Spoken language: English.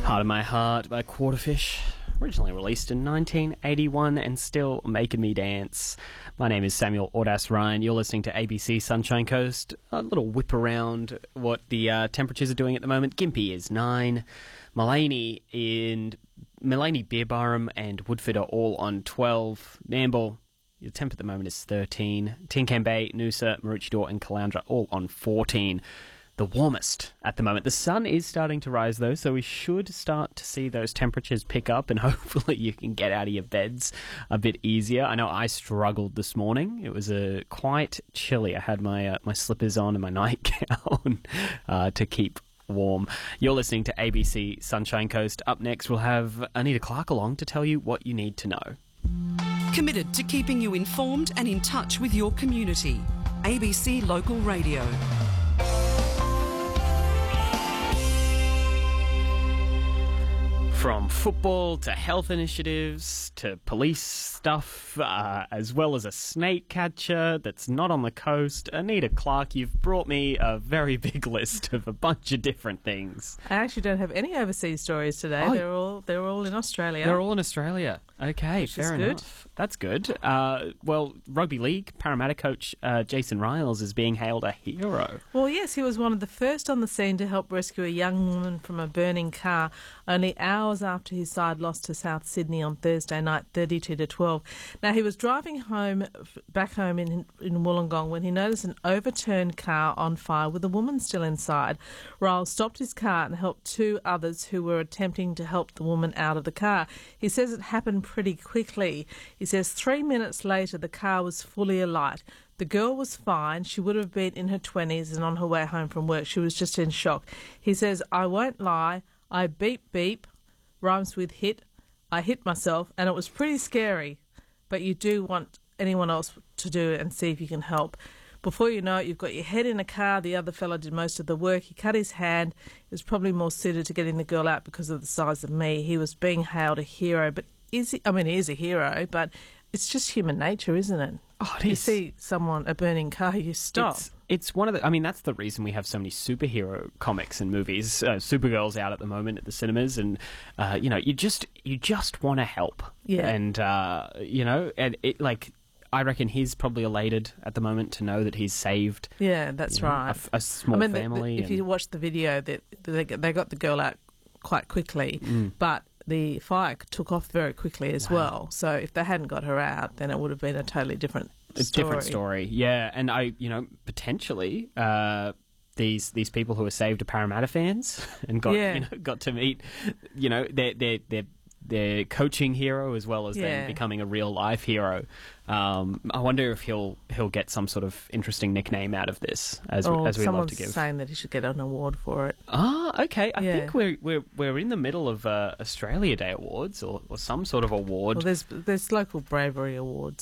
Part of My Heart by Quarterfish, originally released in 1981 and still making me dance. My name is Samuel Audas Ryan. You're listening to ABC Sunshine Coast. A little whip around what the temperatures are doing at the moment. Gympie is 9. Mullaney, Beerbarham and Woodford are all on 12. Nambour, the temp at the moment is 13. Tincan Bay, Noosa, Maroochydore and Caloundra all on 14. The warmest at the moment. The sun is starting to rise though, so we should start to see those temperatures pick up and hopefully you can get out of your beds a bit easier. I know I struggled this morning. It was quite chilly. I had my slippers on and my nightgown to keep warm. You're listening to ABC Sunshine Coast. Up next we'll have Anita Clark along to tell you what you need to know. Committed to keeping you informed and in touch with your community. ABC Local Radio. From football to health initiatives to police stuff, as well as a snake catcher that's not on the coast. Anita Clark, you've brought me a very big list of a bunch of different things. I actually don't have any overseas stories today. Oh. They're all in Australia. They're all in Australia. Okay, fair enough. That's good. Well, rugby league Parramatta coach Jason Riles is being hailed a hero. Well, yes, he was one of the first on the scene to help rescue a young woman from a burning car only hours after his side lost to South Sydney on Thursday night, 32-12. Now, he was driving back home in Wollongong when he noticed an overturned car on fire with a woman still inside. Riles stopped his car and helped two others who were attempting to help the woman out of the car. He says it happened pretty quickly. He says 3 minutes later the car was fully alight. The girl was fine. She would have been in her 20s and on her way home from work. She was just in shock. He says, I won't lie, I beep, rhymes with hit. I hit myself and it was pretty scary. But you do want anyone else to do it and see if you can help. Before you know it, you've got your head in a car. The other fella did most of the work. He cut his hand. He was probably more suited to getting the girl out because of the size of me. He was being hailed a hero. But he is a hero, but it's just human nature, isn't it? Oh, it is. You see a burning car, you stop. It's one of the... that's the reason we have so many superhero comics and movies. Supergirl's out at the moment at the cinemas, and, you just want to help. Yeah. And, and it, I reckon he's probably elated at the moment to know that he's saved. Yeah, that's right. A small family. If you watch the video, they got the girl out quite quickly, but the fire took off very quickly as well. So if they hadn't got her out, then it would have been a totally different story. Different story, yeah. And potentially these people who are saved are Parramatta fans and got to meet, their coaching hero as well as then becoming a real life hero. I wonder if he'll get some sort of interesting nickname out of this, as we love to give. Someone's saying that he should get an award for it. Ah, okay. I think we're in the middle of Australia Day Awards or some sort of award. Well, there's local bravery awards.